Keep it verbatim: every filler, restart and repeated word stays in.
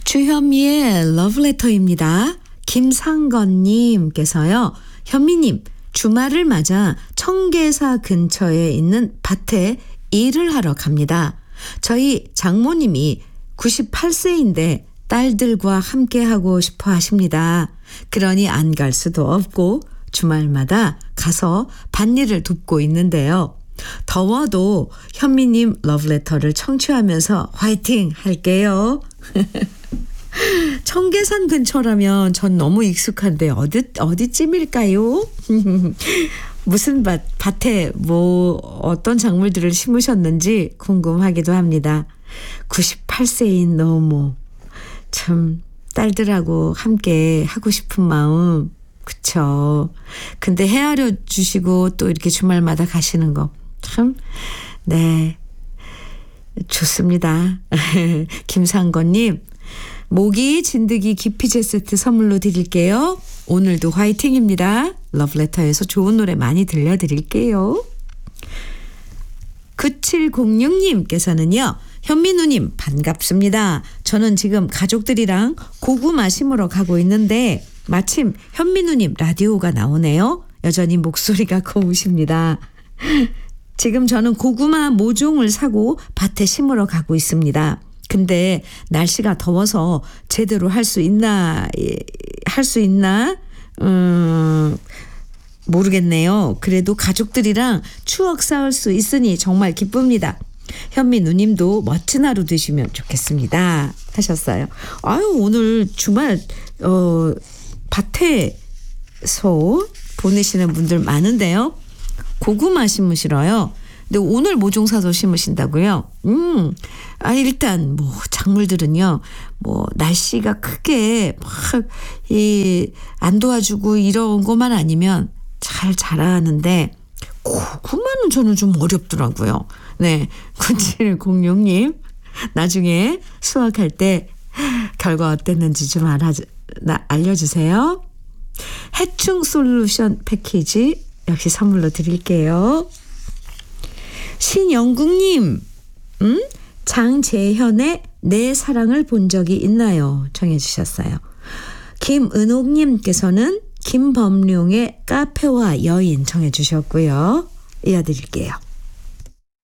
주현미의 러브레터입니다. 김상건님께서요. 현미님, 주말을 맞아 청계사 근처에 있는 밭에 일을 하러 갑니다. 저희 장모님이 구십팔 세인데 딸들과 함께 하고 싶어 하십니다. 그러니 안 갈 수도 없고 주말마다 가서 밭일을 돕고 있는데요. 더워도 현미님 러브레터를 청취하면서 화이팅 할게요. 청계산 근처라면 전 너무 익숙한데 어디, 어디쯤일까요? 무슨 밭, 밭에 뭐 어떤 작물들을 심으셨는지 궁금하기도 합니다. 구십팔 세인 너무 참 딸들하고 함께 하고 싶은 마음 그쵸. 근데 헤아려 주시고 또 이렇게 주말마다 가시는 거 참 네 좋습니다. 김상건님 모기 진드기 기피제 세트 선물로 드릴게요. 오늘도 화이팅입니다. 러브레터에서 좋은 노래 많이 들려드릴게요. 구칠공육님께서는요. 현민우님 반갑습니다. 저는 지금 가족들이랑 고구마 심으러 가고 있는데 마침 현민우님 라디오가 나오네요. 여전히 목소리가 고우십니다. 지금 저는 고구마 모종을 사고 밭에 심으러 가고 있습니다. 근데 날씨가 더워서 제대로 할 수 있나 할 수 있나 음, 모르겠네요. 그래도 가족들이랑 추억 쌓을 수 있으니 정말 기쁩니다. 현미 누님도 멋진 하루 되시면 좋겠습니다. 하셨어요. 아유 오늘 주말 어, 밭에서 보내시는 분들 많은데요. 고구마 심으시러요. 근데 오늘 모종 사서 심으신다고요? 음, 아, 일단, 뭐, 작물들은요, 뭐, 날씨가 크게 막, 이, 안 도와주고 이런 것만 아니면 잘 자라는데, 고구마는 저는 좀 어렵더라고요. 네. 구칠공육님, 나중에 수확할 때 결과 어땠는지 좀 알아, 나, 알려주세요. 해충 솔루션 패키지 역시 선물로 드릴게요. 신영국님, 음? 장재현의 내 사랑을 본 적이 있나요? 청해 주셨어요. 김은옥님께서는 김범룡의 카페와 여인 청해 주셨고요. 이어드릴게요.